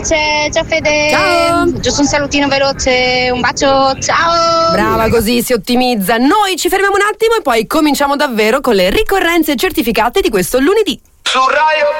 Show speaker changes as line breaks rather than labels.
Ciao Fede.
Ciao.
Giusto un salutino veloce, un bacio, ciao.
Brava, così si ottimizza. Noi ci fermiamo un attimo e poi cominciamo davvero con le ricorrenze certificate di questo lunedì.
Su Rai